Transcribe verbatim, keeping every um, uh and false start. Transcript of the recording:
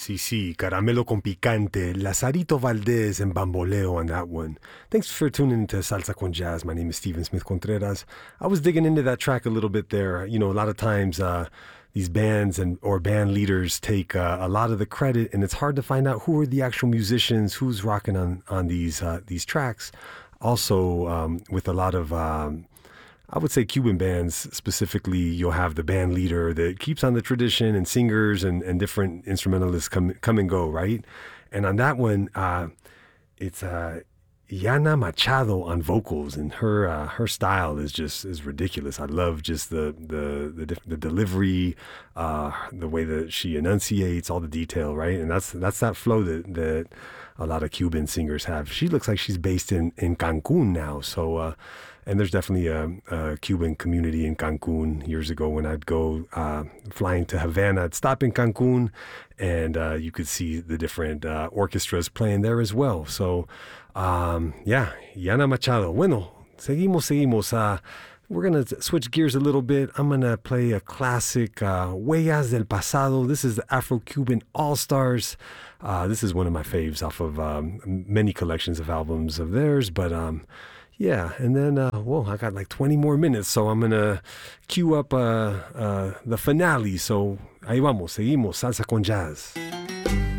Sí, sí, Caramelo con Picante, Lazarito Valdez and Bamboleo on that one. Thanks for tuning into Salsa con Jazz. My name is Steven Smith Contreras. I was digging into that track a little bit there. You know, a lot of times uh, these bands and or band leaders take uh, a lot of the credit, and it's hard to find out who are the actual musicians, who's rocking on on these uh, these tracks. Also, um, with a lot of um, I would say Cuban bands specifically, you'll have the band leader that keeps on the tradition and singers and, and different instrumentalists come come and go, right? And on that one, uh, it's uh, Yana Machado on vocals, and her uh, her style is just is ridiculous. I love just the the the, diff- the delivery, uh, the way that she enunciates, all the detail, right? And that's that's that flow that that a lot of Cuban singers have. She looks like she's based in in Cancun now, so. Uh, And there's definitely a, a Cuban community in Cancun. Years ago when I'd go uh, flying to Havana, I'd stop in Cancun, and uh, you could see the different uh, orchestras playing there as well. So, um, yeah, Yana Machado. Bueno, seguimos, seguimos. Uh, we're going to switch gears a little bit. I'm going to play a classic, uh, Huellas del Pasado. This is the Afro-Cuban All-Stars. Uh, this is one of my faves off of um, many collections of albums of theirs, but... Um, Yeah, and then, uh, whoa, I got like twenty more minutes, so I'm going to cue up uh, uh, the finale. So ahí vamos, seguimos, Salsa con Jazz.